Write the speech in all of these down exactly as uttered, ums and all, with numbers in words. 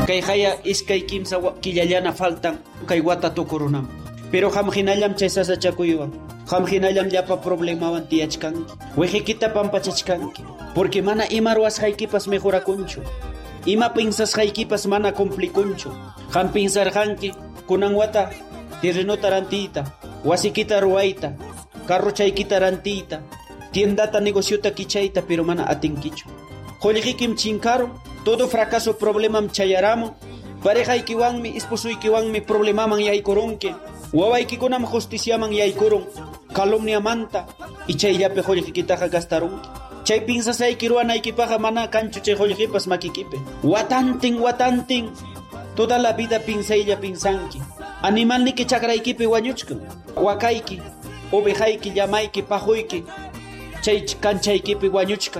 Kay haya iskay kimsa killallana faltan kay wata tukurunam. Pero hamhinallam chay sasachakuywan. Hamhinallam llapa problemawan tiyachkanki. Wejikita pampachachkanki. Porque mana ima ruwasqaykipas mejorakunchu. Ima pinsasqaykipas mana complikunchu. Ham pinsarqanki kunan wata terrenota rantiyta, wasikita ruwayta, carrochaykita rantiyta, tiendata negociota kichayta, pero mana atinkichu. Qulliqikim chinkaron, todo fracaso problemam chayaramun, parejaykiwanmi, esposuykiwanmi problemaman yaykurunki, wawaykikunam justiciaman yaykurun, calumniamanta, y chayllapi qulliqikitaqa gastarunki. Chay pinsasayki ruwanaykipaqa mana kanchu chay qulliqipas makikipi. Watantin, watantin, toda la vida pinsaylla pinsanki. Animalniki chakraykipi wañuchkan, wakayki, ovejayki, llamayki, pajuyki, chay kanchaykipi wañuchkan.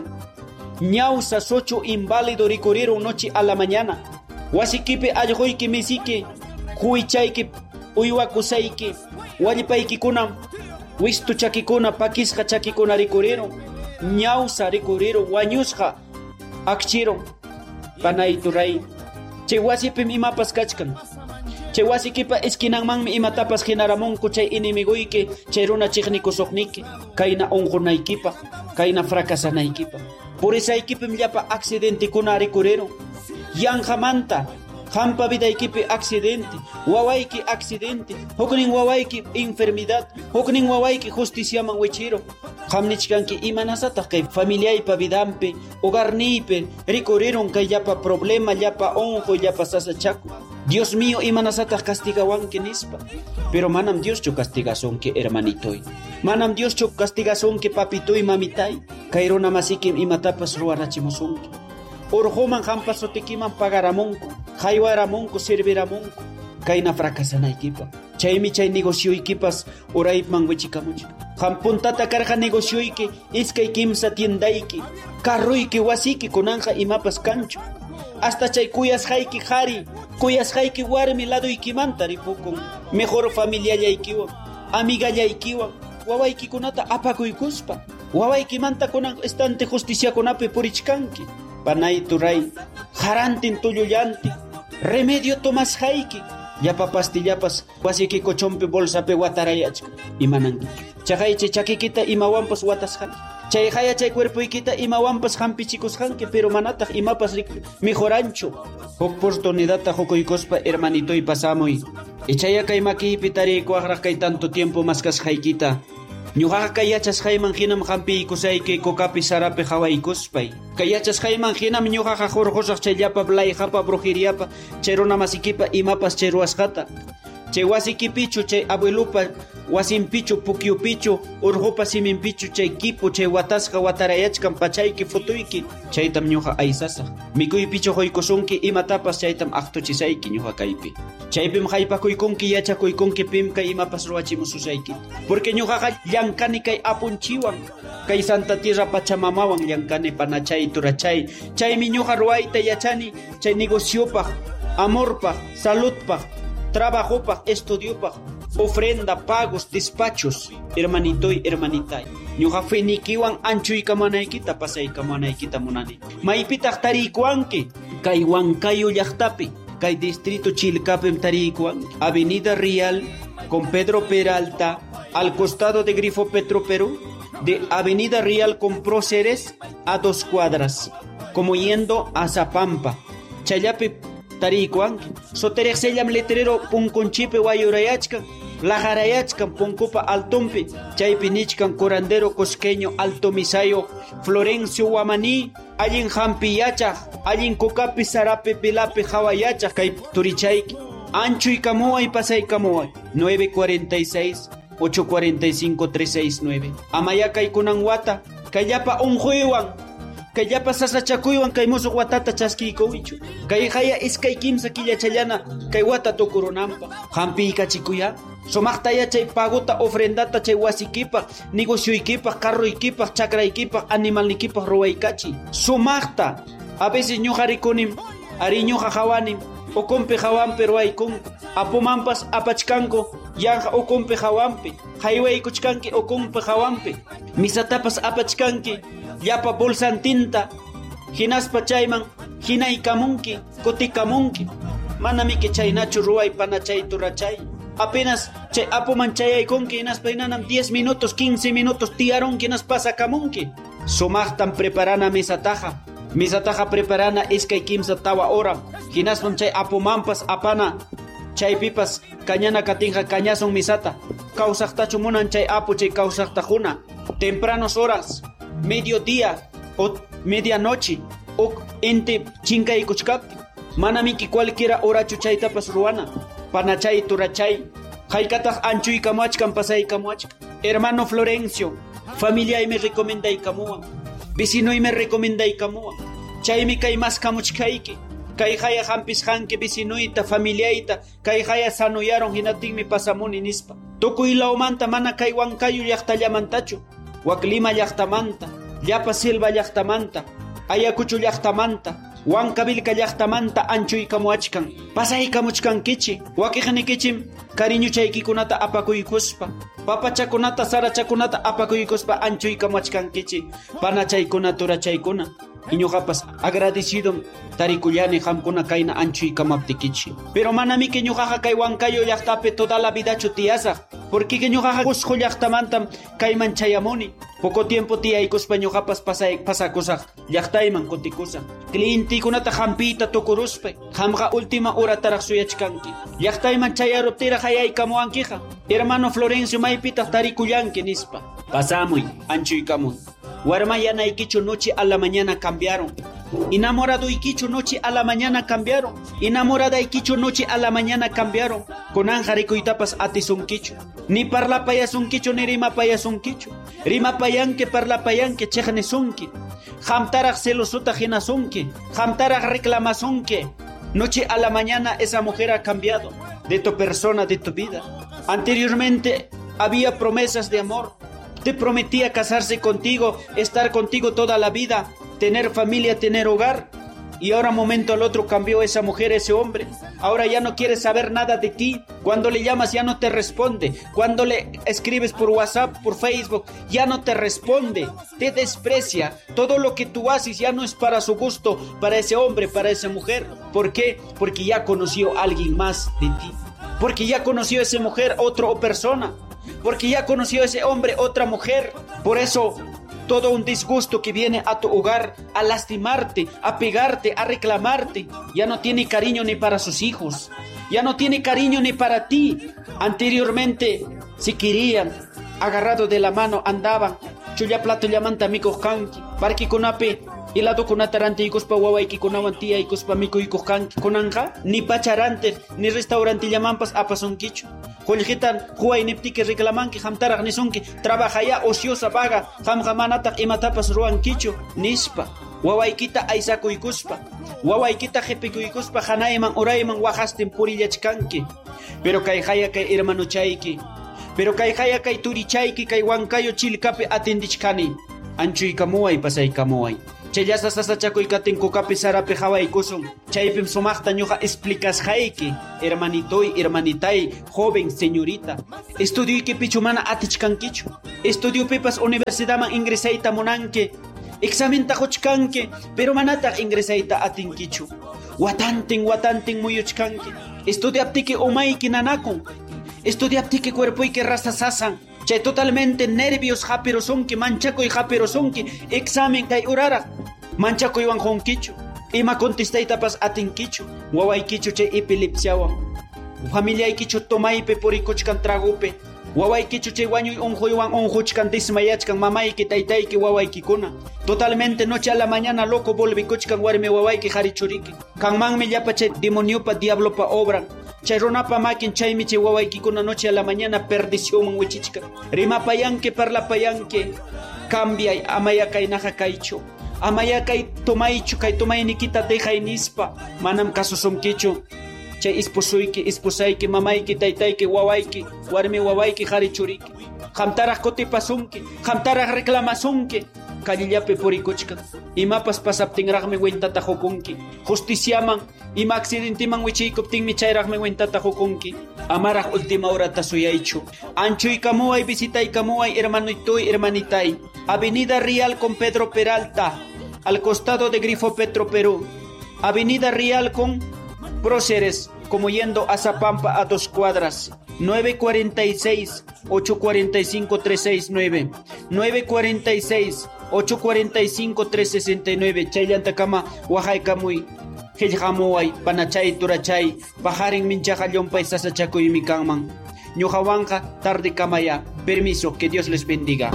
Ñawsa socho inválido rikurieron noche a la mañana. Wasikipi allquyki misiki, huichayki, uywakusayki, wallpaykikunam, wistu chakikuna, pakisqa chakikuna rikurieron. Ñawsa rikurieron, wañusqa, akchiron, panay turay. Chay wasipim imapas kachkan. Chay wasikipa esquinanmanmi imatapas genaramunku chay inimiguyki, chay runa chiqnikusuqniki, kayna unqunaykipaq, kayna fracasanaykipaq. Purisaykipim llapa accidentikuna rikurieron. Yanqamanta, hampa vidaykipi accidente, wawayki accidente, huknin wawayki enfermedad, huknin wawayki justiciaman wichiro. Hamnichkanki imanasataq kay familiaypa vidampi, hogarniypi rikurieron kay llapa problema, llapa onjo, llapa sasachaku. Dios mío, imanasataq castigawanki nispa. Pero manam Dioschu castigasunki hermanitoy. Manam Dioschu castigasunki papitoy mamitay. Kay runa masikim imatapas ruwanachimusunki. Urhuman hampas sotikiman pagaramunku, haywaramunku, serviramunku. Kayna fracasanaykipa. Chaymi chay negocioykipas urayman wichikamuchka. Hampuntata karqa negocioyki, iskay kimsa tiendayki, carruyki, wasiki kunanja imapas kanchu. Hasta chay kuyasqayki qhari, kuyasqayki warmi laduykimanta ripukun. Mejor familiallaykiwan, amigallaykiwan, wawaykikunata apakuykuspa. Wawaykimanta kunan estante justiciakunapi purichkanki. Panay turay, harantin tullullanti, remedio tomasqayki. Llapa pastillapas wasiki kochompi bolsapi watarayachka. Imananki. Chaqaychay chakikita imawanpas watasqanki. Chay haya chay cuerpoykita imawanpas hampichikusqanki, pero manataq imapas mejoranchu. Oportunidadta hukuykospa hermanitoy pasamuy. Ichaya kay makiypi tarikuaqraq kay tanto tiempo maskasqaykita. Ñuqaqa kay yachasqayman hinam hampiykusayki kokapi sarapi hawaykuspay. Kay yachasqayman hinam ñuqaqa hurqusaq chay llapa blayqapa brujeriapa chay runa masikipa imapas chay ruwasqata. Chay wasikipichu, chay abuelupa wasinpichu, pukyupichu, urhupa siminpichu, chay kipu, chay watasqa watarayachkan pachayki futuyki, chaytam ñuqa aysasaq. Mikuypichu hoykusunki imatapas chaytam aqtuchisayki ñuqa kaypi. Chaypim haypakuykunki yachakuykunki pimka imapas ruwachimususayki. Porque ñuqaqa llankani kay apunchiwan, kay Santa Tierra Pachamamawan llankani panachay turachay. Chaymi ñuqa ruwayta yachani, chay negociopaq, amorpaq, saludpaq, trabajopaq, estudiopaq, ofrenda, pagos, despachos, hermanitoy, hermanitay. Ñuqa finikiwan anchuykamanaykita pasaykamanaykita munani. Maypitaq tarikuanki, kay Huancayo llaqtapi, kay distrito Chilcapim tarikuanki. Avenida Rial, con Pedro Peralta, al costado de Grifo Petro Perú, de Avenida Rial con Próceres a dos cuadras, como yendo a Zapampa. Chayapi tarikuanki. Soterek sellam letrero punkunchipe wayurayachkan, lajarayachkan punkupa altumpi, chaypi nichkan curandero cosqueño Alto Misayo, Florencio Guamaní, allin hampiyachak, allin kokapi sarapi pilapi hawayachak, kay turichayki. Anchuy kamuay pasay kamuay, nueve cuarenta y seis, ocho cuarenta y cinco, tres sesenta y nueve. Amaya kay kunan wata, kayapa unjuywan, kayapa sasachakuywan kay musuq watata chaskiykuwichu. Kay haya iskay kimsa killachallana kay wata tukurunanpaq. Hampiykachicuya, sumaqtaya chay paguta ofrendata chay wasikipaq, negocioykipaq, carroykipaq, chakraykipaq, animalnikipaq ruwaykachiy. Sumaqta, a veces ñuqa rikunim, ari ñuqa hawanim, ukumpi hawanpi ruwaykunku, apumanpas apachkanku, yanja ukumpi hawanpi, haywaykuchkanki ukumpi hawanpi, misatapas apachkanki, llapa bolsantinta, hinaspa chayman, hinaykamunki, kutikamunki. Manami que chaynachu ruay pana chay turachay. Apenas chay apuman chayaykunki hinaspa hinanam diez minutos, quince minutos tiarunki hinaspa sakamunki. Sumaqtan preparana mesataja. Mesataja preparana iskay kimsa tawa hora. Hinaspam chay apumanpas apana. Chaypipas kañana katinja kañason misata. Kausaqtachu munan chay apu chay kausaqtajuna. Tempranos horas, mediodía o medianoche o ente chinkaykuchkapti. Manamiki cualquiera hora chuchaytapas ruana. Panachay turachay. Haykataq anchuykamuachkan pasaykamuachkan. Hermano Florencio, familia y me recomienda y kamuan. Vecino y me recomienda y kamuan. Chaymi kay mas kamuchkayki. Kay haya hampis hanke vecinoita, familiaita. Kay haya sanuyaron hinatinmi pasamuni nispa. Tukuy laumanta mana kay Huancayo llaqtallamantachu. Huaclima llaqtamanta. Llapa Selva llaqtamanta. Ayacucho llaqtamanta. Huancavilca llaqtamanta anchuykamuachkan. Pasaykamuchkankichi. Wakiqnikichim cariñuchaykikunata apakuykuspa. Papachakunata sarachakunata apakuykuspa anchuykamuachkankichi. Panachaykuna turachaykuna. Iñuqapas agradecido tarikullani hamkuna kayna anchuykamaptikichi. Pero manami que ñuqaqa kay Huancayo llaqtapi toda la vida chutiyasaq. Porque que ñuqaqa Cusco llaqtamantam kayman chayamuni. Poco tiempo tiyaykuspa ñuqapas pasay pasakusaq llaqtayman kutikusaq. Clientikunata hampita tukuruspa hamqa última hora taraq suyachkanki. Llaqtayman chayaruptira hayaykamuankiqa. Hermano Florencio maypitaq tarikullanki nispa. Pasamuy anchuykamuy. Warmayana ikichu noche a la mañana cambiaron. Enamorado ikichu noche a la mañana cambiaron. Enamorada ikichu noche a la mañana cambiaron. Con anjarico y tapas atisunkichu. Ni parla payasunkichu ni rima payasunkichu. Rima payanque parla payanque chejnesunki. Hamtaraj celosuta genasunki. Hamtaraj reclamazunki. Noche a la mañana esa mujer ha cambiado. De tu persona, de tu vida. Anteriormente había promesas de amor. Te prometía casarse contigo, estar contigo toda la vida, tener familia, tener hogar. Y ahora momento al otro cambió esa mujer, ese hombre. Ahora ya no quiere saber nada de ti. Cuando le llamas ya no te responde. Cuando le escribes por WhatsApp, por Facebook, ya no te responde. Te desprecia. Todo lo que tú haces ya no es para su gusto, para ese hombre, para esa mujer. ¿Por qué? Porque ya conoció a alguien más de ti. Porque ya conoció a esa mujer, otra persona. Porque ya conoció a ese hombre, otra mujer. Por eso, todo un disgusto que viene a tu hogar, a lastimarte, a pegarte, a reclamarte, ya no tiene cariño ni para sus hijos. Ya no tiene cariño ni para ti. Anteriormente, si querían, agarrado de la mano, andaban. Chulla plato llamanta amigos kanki. Barki kunape. Y la docunatarante y cuspa guawaiki kunawantia y cuspa mico y cojan kunanja. Ni pacharante, ni restaurante llamanpas apasonquicho. Joljitan, juay neptique reclamanki, hamtarag nisonki. Trabaja ya ociosa vaga. Ham jamanatak y matapas ruanquicho. Nispa. Wawaikita aisaku y cuspa. Wawaikita jepiku y cuspa. Hanaiman oraiman wajasten purillachkanki. Pero kaijaya kai hermano chaiki. Pero kaijaya kai turichaiki kai Huancayo chilcape atendichkani. Anchu y kamuay pasay kamuay. Chayasa sasachakuikatin kukapi sarapi hawaykusun. Chaypim sumaqta ñuqa explicas hayki. Hermanitoy, hermanitay, joven, señorita. Estudiuyki pichu mana atichkankichu. Estudio pipas universidadman ingresayta munanki. Examen tajuchkanki, pero manataq ingresayta atinkichu. Watantin, watantin muyuchkanki. Estudiaptiki umayki nanakun. Estudiaptiki cuerpuyki rasasasan. Chay totalmente nervios hapirosunki, manchakuy hapirosunki, examen kay urara. Manchakuywan honkichu. Ima contestaytapas atinkichu. Wawaykichu chay epilepsiawan. Familiaykichu tomaype purikuchkan tragupe. Wawaykichu chay wañuy unjuywan unjuchkan dismayachkan mamayki taytayki wawaykikuna. Totalmente noche a la mañana loco volvikuchkan warmi wawayki harichuriki. Kanmanmi llapa chay demoniopa diablopa obran. Chay runapa makin chaymi chay wawaykikuna noche a la mañana perdición wichichkan. Rimapayanki parlapayanki. Cambiay amaya kaynaja kaychu. Amaya kay tomaychu kay tomaynikita dejay nispa. Manam kasusumkichu. Chay ispusuyki, ispusayki, mamayki, taytayki, wawayki, warmi wawayki, harichuriki. Hamtaraj kotipasunki, hamtaraj reclamasunki. Kallillapi purikuchkan. Imapas pasaptinraqmi wintata hukunki. Justiciaman, ima accidentiman wichiykuptinmi chayraqmi wintata hukunki. Amaraj última horata suyaychu. Anchuykamuay, visitaykamuay, hermanitoy, hermanitay. Avenida Real con Pedro Peralta, al costado de Grifo Petro Perú. Avenida Real con Próceres, como yendo a Zapampa a dos cuadras. nueve cuarenta y seis, ocho cuarenta y cinco, tres sesenta y nueve. nueve cuarenta y seis, ocho cuarenta y cinco, tres sesenta y nueve. Chayllantakama, Oaxaca muy. Hillhamuay, Panachay, Turachay, Bajarin Minchajallón Paisasa Chakuymi Kanman. Ñujawanka, tarde kamaya. Permiso, que Dios les bendiga.